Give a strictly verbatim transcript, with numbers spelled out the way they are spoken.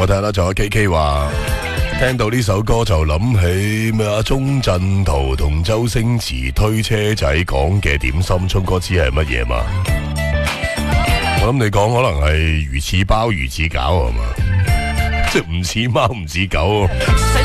我睇下啦，仲有 K K 話聽到呢首歌就諗起咩啊？鐘鎮濤同周星馳推車仔講嘅點心春歌知係乜嘢嘛？我諗你講可能係魚翅包、魚翅餃係嘛？即係唔似貓唔似狗。